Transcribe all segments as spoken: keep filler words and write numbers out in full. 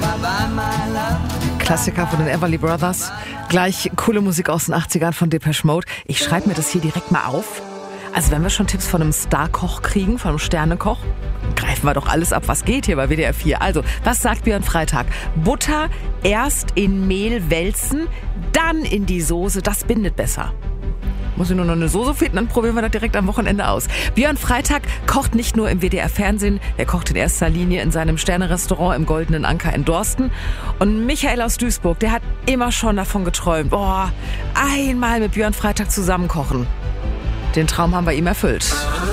Klassiker von den Everly Brothers. Gleich coole Musik aus den achtzigern von Depeche Mode. Ich schreibe mir das hier direkt mal auf. Also wenn wir schon Tipps von einem Starkoch kriegen, von einem Sternekoch, greifen wir doch alles ab, was geht hier bei W D R vier. Also, was sagt Björn Freitag? Butter erst in Mehl wälzen, dann in die Soße, das bindet besser. Muss ich nur noch eine Soße finden, dann probieren wir das direkt am Wochenende aus. Björn Freitag kocht nicht nur im W D R-Fernsehen, er kocht in erster Linie in seinem Sterne-Restaurant im Goldenen Anker in Dorsten. Und Michael aus Duisburg, der hat immer schon davon geträumt, boah, einmal mit Björn Freitag zusammen kochen. Den Traum haben wir ihm erfüllt.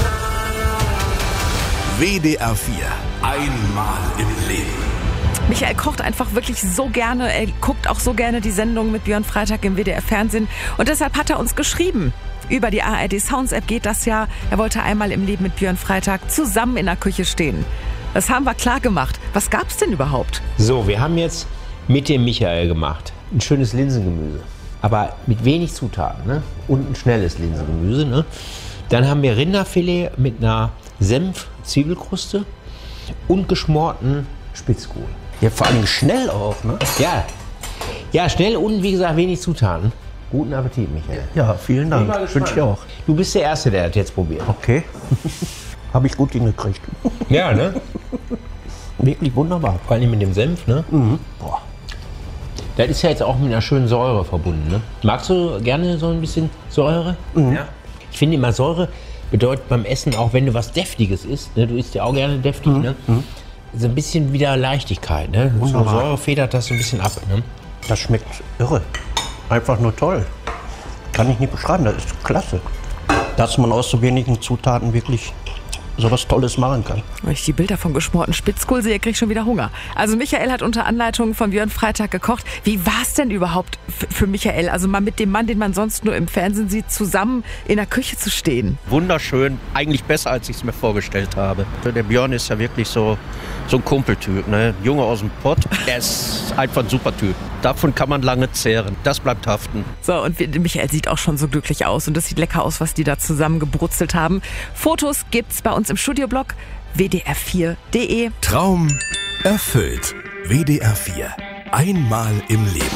W D R vier. Einmal im Leben. Michael kocht einfach wirklich so gerne. Er guckt auch so gerne die Sendung mit Björn Freitag im W D R-Fernsehen. Und deshalb hat er uns geschrieben. Über die A R D Sounds App geht das ja. Er wollte einmal im Leben mit Björn Freitag zusammen in der Küche stehen. Das haben wir klar gemacht. Was gab's denn überhaupt? So, wir haben jetzt mit dem Michael gemacht ein schönes Linsengemüse. Aber mit wenig Zutaten, ne? Und ein schnelles Linsengemüse. Ne? Dann haben wir Rinderfilet mit einer Senf-Zwiebelkruste und geschmorten Spitzkohl. Ja, vor allem schnell auch, ne? Ja. Ja, schnell und wie gesagt wenig Zutaten. Guten Appetit, Michael. Ja, vielen Dank. Wünsche ich auch. Du bist der Erste, der das jetzt probiert. Okay. Habe ich gut hingekriegt. Ja, ne? Wirklich wunderbar. Vor allem mit dem Senf, ne? Mhm. Boah. Das ist ja jetzt auch mit einer schönen Säure verbunden, ne? Magst du gerne so ein bisschen Säure? Mhm. Ja. Ich finde immer, Säure bedeutet beim Essen, auch wenn du was Deftiges isst, ne? Du isst ja auch gerne deftig, mhm. ne? Mhm. So ein bisschen wieder Leichtigkeit, ne? So Säure federt das so ein bisschen ab, ne? Das schmeckt irre. Einfach nur toll. Kann ich nicht beschreiben, das ist klasse. Dass man aus so wenigen Zutaten wirklich sowas Tolles machen kann. Wenn ich die Bilder von geschmorten Spitzkohl sehe, kriege ich schon wieder Hunger. Also Michael hat unter Anleitung von Björn Freitag gekocht. Wie war es denn überhaupt für Michael? Also mal mit dem Mann, den man sonst nur im Fernsehen sieht, zusammen in der Küche zu stehen. Wunderschön, eigentlich besser, als ich es mir vorgestellt habe. Der Björn ist ja wirklich so, so ein Kumpeltyp, ne? Junge aus dem Pott. Er ist einfach ein super Typ. Davon kann man lange zehren. Das bleibt haften. So, und Michael sieht auch schon so glücklich aus. Und das sieht lecker aus, was die da zusammen gebrutzelt haben. Fotos gibt's bei uns im Studioblog w d r vier punkt d e. Traum erfüllt. W D R vier. Einmal im Leben.